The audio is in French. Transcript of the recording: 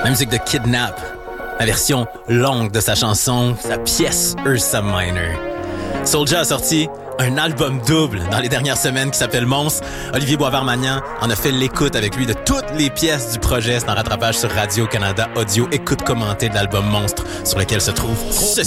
La musique de Kidnap, la version longue de sa chanson, sa pièce Ursa Minor. Soulja a sorti un album double dans les dernières semaines qui s'appelle Monstre. Olivier Boisvert-Magnan en a fait l'écoute avec lui de toutes les pièces du projet. C'est un rattrapage sur Radio-Canada Audio. Écoute commentée de l'album Monstre sur lequel se trouve